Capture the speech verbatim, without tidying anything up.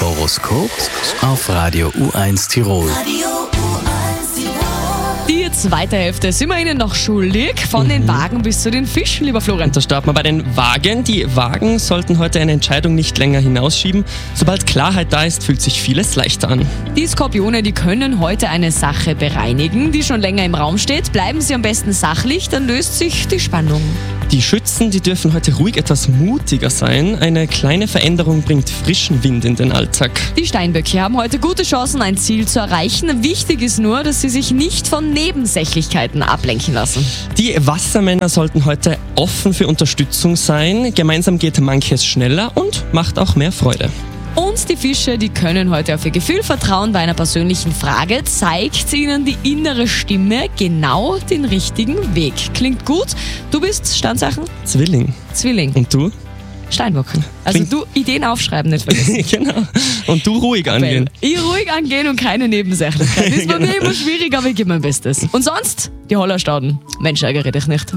Horoskop auf Radio U eins Tirol. Die zweite Hälfte sind wir Ihnen noch schuldig, von den Wagen bis zu den Fischen, lieber Florian. Da starten wir bei den Wagen. Die Wagen sollten heute eine Entscheidung nicht länger hinausschieben. Sobald Klarheit da ist, fühlt sich vieles leichter an. Die Skorpione, die können heute eine Sache bereinigen, die schon länger im Raum steht. Bleiben Sie am besten sachlich, dann löst sich die Spannung. Die Schützen, die dürfen heute ruhig etwas mutiger sein. Eine kleine Veränderung bringt frischen Wind in den Alltag. Die Steinböcke haben heute gute Chancen, ein Ziel zu erreichen. Wichtig ist nur, dass sie sich nicht von Nebensächlichkeiten ablenken lassen. Die Wassermänner sollten heute offen für Unterstützung sein. Gemeinsam geht manches schneller und macht auch mehr Freude. Und die Fische, die können heute auf ihr Gefühl vertrauen. Bei einer persönlichen Frage zeigt ihnen die innere Stimme genau den richtigen Weg. Klingt gut. Du bist Sternzeichen? Zwilling. Zwilling. Und du? Steinbock. Also Klingt- du Ideen aufschreiben, nicht vergessen. Genau. Und du ruhig angehen. Ich ruhig angehen und keine Nebensächlichkeit. Ist bei mir immer schwierig, aber ich gebe mein Bestes. Und sonst, die Hollerstauden. Mensch, ärgere dich nicht.